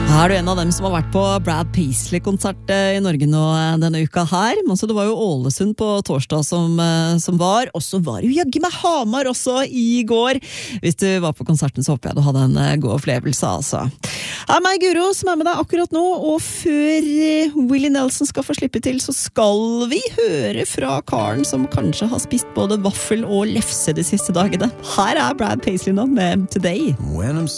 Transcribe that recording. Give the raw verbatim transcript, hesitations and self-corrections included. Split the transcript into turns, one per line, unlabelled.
Er du en av dem som har vært på Brad Paisley-konsert i Norge nå denne uka her? Altså, det var jo Ålesund på torsdag som, som var, og så var det jo jaggu meg Hamar også i går. Hvis du var på konserten så håper jeg du hadde en god opplevelse, altså. Det er meg, Guro, som er med deg akkurat nå, og før Willie Nelson skal få slippe til, så skal vi høre fra karen som kanskje har spist både vaffel og lefse de siste dagene. Her er Brad Paisley nå med Today.
When I'm